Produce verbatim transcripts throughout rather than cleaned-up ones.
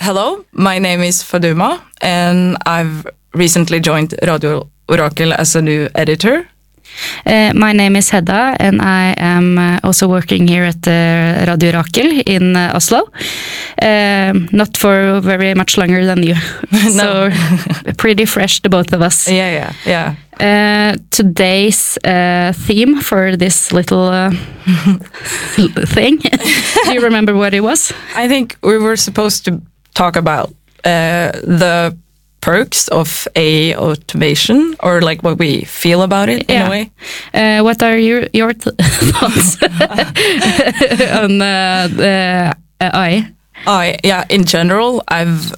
hello, my name is Faduma, and I've recently joined Radio Orakel as a new editor. Uh, my name is Hedda, and I am uh, also working here at uh, Radio Orakel in uh, Oslo. Um, not for very much longer than you, so pretty fresh, the both of us. Yeah, yeah, yeah. Uh, today's uh, theme for this little uh, thing, do you remember what it was? I think we were supposed to talk about uh, the perks of A I automation, or like what we feel about it yeah. in a way. Uh, what are your your th thoughts on uh, the uh, A I? I yeah, in general, I've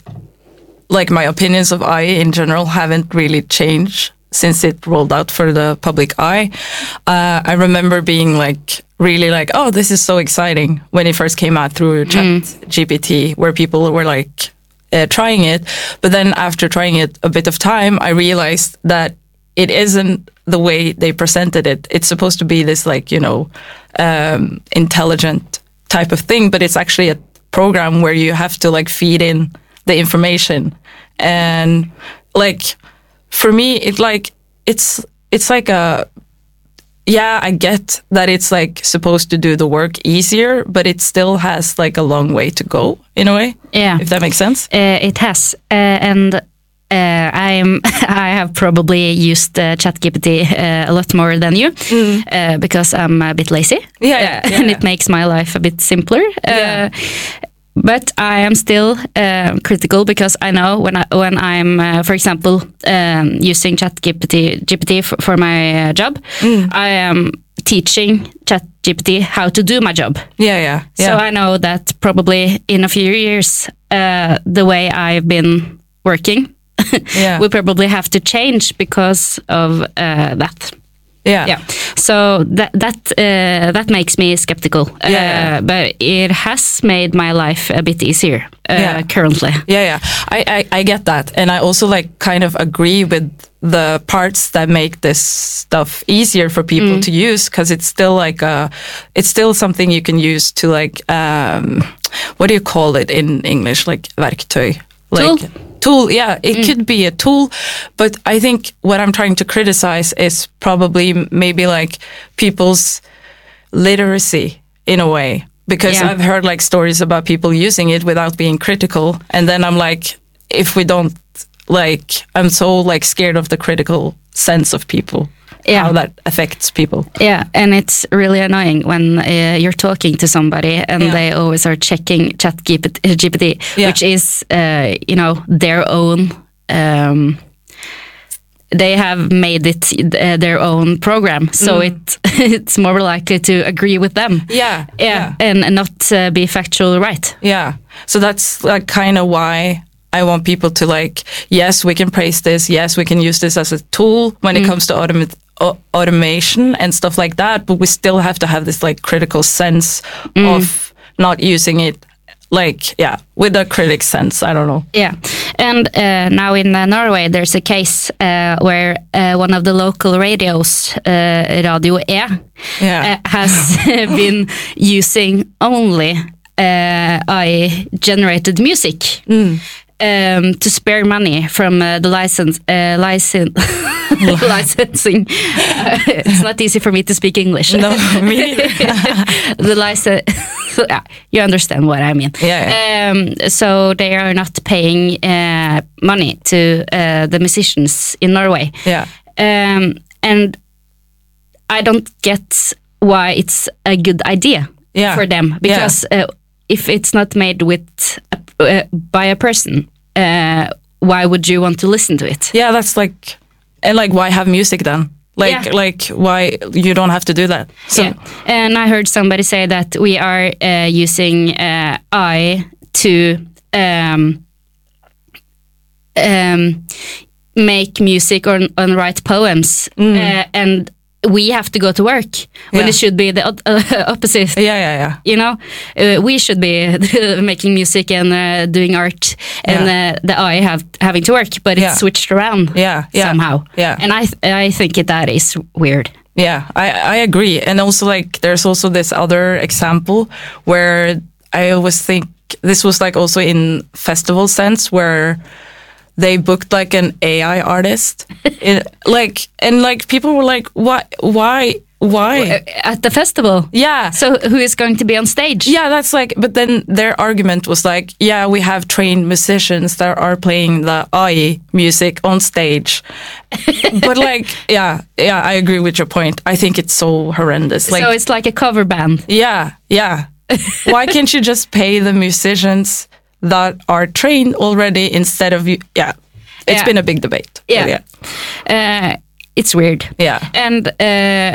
like my opinions of A I in general haven't really changed since it rolled out for the public eye. Uh, I remember being like really like, oh, this is so exciting when it first came out through Chat Mm. G P T, where people were like uh, trying it. But then after trying it a bit of time, I realized that it isn't the way they presented it. It's supposed to be this like, you know, um, intelligent type of thing, but it's actually a program where you have to like feed in the information. And like, for me, it like, it's, it's like a, yeah, I get that it's like supposed to do the work easier, but it still has like a long way to go in a way. Yeah. If that makes sense. Uh, it has, uh, and uh, I'm I have probably used uh, ChatGPT uh, a lot more than you Mm. uh, because I'm a bit lazy. Yeah, uh, yeah, and yeah. it makes my life a bit simpler. Yeah. Uh, but I am still uh, critical because I know when I when I'm, uh, for example, um, using ChatGPT G P T for, for my uh, job, Mm. I am teaching ChatGPT how to do my job. Yeah, yeah, yeah. So I know that probably in a few years, uh, the way I've been working Yeah. will probably have to change because of uh, that. yeah. Yeah. So that that uh, that makes me skeptical. Uh, Yeah. But it has made my life a bit easier uh, Yeah. currently. Yeah, yeah, I, I, I get that, and I also like kind of agree with the parts that make this stuff easier for people Mm. to use, because it's still like a, it's still something you can use to like, um, what do you call it in English? Like verktøy, like Tool? tool. Yeah, it could be a tool, but I think what I'm trying to criticize is probably maybe like people's literacy in a way. Because Yeah. I've heard like stories about people using it without being critical, and then I'm like, if we don't like, I'm so like scared of the critical sense of people, Yeah. how that affects people. Yeah, and it's really annoying when uh, you're talking to somebody and Yeah. they always are checking ChatGPT, Yeah. which is, uh, you know, their own. Um, they have made it uh, their own program, so Mm. it it's more likely to agree with them. Yeah, Yeah, and, and not uh, be factual right. yeah. So that's like kind of why I want people to like, yes, we can praise this. Yes, we can use this as a tool when it comes to automa- au- automation and stuff like that. But we still have to have this like critical sense of not using it like, yeah, with a critic sense. I don't know. Yeah, and uh, now in uh, Norway, there's a case uh, where uh, one of the local radios, uh, Radio E, Yeah. uh, has been using only uh, A I-generated music um, to spare money from uh, the license uh, license licensing. It's not easy for me to speak English. No, me neither. The license. You understand what I mean. Yeah, Um, so they are not paying uh, money to uh, the musicians in Norway. Yeah. Um, and I don't get why it's a good idea Yeah. for them, because uh, if it's not made with a, uh, by a person, uh, why would you want to listen to it? Yeah, that's like, and like, why have music then? Like, Yeah. like, why you don't have to do that? So, Yeah. And I heard somebody say that we are uh, using uh, A I to um, um, make music or, and write poems, uh, and we have to go to work when Yeah. it should be the o- uh, opposite. yeah, yeah, yeah. You know, uh, we should be making music and uh, doing art, and Yeah. uh, the A I have having to work, but it's Yeah. switched around Yeah, yeah, somehow. yeah. And I th- I think it, that is weird. Yeah, I, I agree. And also like there's also this other example where I always think this was like also in festival sense where they booked like an A I artist, it, like and like people were like, why, why, why at the festival? Yeah. So who is going to be on stage? Yeah, that's like. But then their argument was like, yeah, we have trained musicians that are playing the A I music on stage. But like, yeah, yeah, I agree with your point. I think it's so horrendous. Like, so it's like a cover band. Yeah, yeah. Why can't you just pay the musicians that are trained already instead of you? Yeah, it's yeah. been a big debate. Yeah, yeah. Uh, it's weird. Yeah, and uh,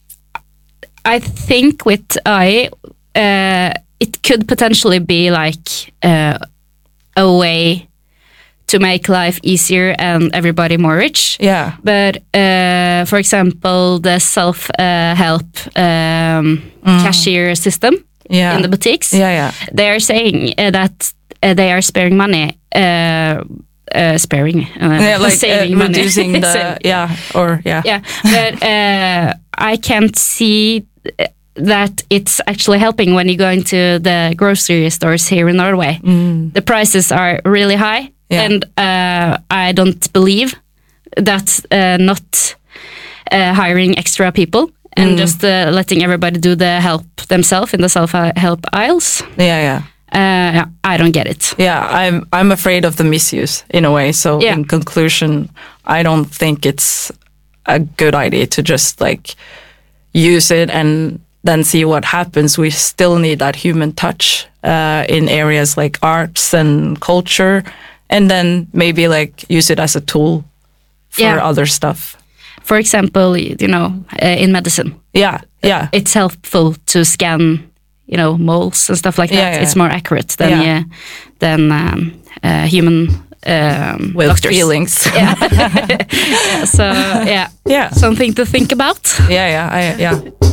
I think with A I, uh, it could potentially be like uh, a way to make life easier and everybody more rich. Yeah. But uh, for example, the self-help uh, um, mm. cashier system yeah. in the boutiques, yeah, yeah. they are saying uh, that uh, they are sparing money. Uh, Uh, sparing, uh, yeah, like saving uh, money. reducing the, yeah, or yeah, yeah. But uh, I can't see that it's actually helping when you go into the grocery stores here in Norway. Mm. The prices are really high, yeah. and uh, I don't believe that uh, not uh, hiring extra people and mm. just uh, letting everybody do the help themselves in the self-help aisles. Yeah, yeah. Uh, I don't get it. Yeah, I'm I'm afraid of the misuse in a way. So yeah. in conclusion, I don't think it's a good idea to just like use it and then see what happens. We still need that human touch uh, in areas like arts and culture, and then maybe like use it as a tool for yeah. other stuff. For example, you know, uh, in medicine. Yeah, yeah. It's helpful to scan, you know, moles and stuff like that. Yeah, yeah. It's more accurate than yeah. yeah, than um, uh, human um, with doctors. feelings. Yeah. yeah. So yeah, yeah, something to think about. Yeah, yeah, I, yeah.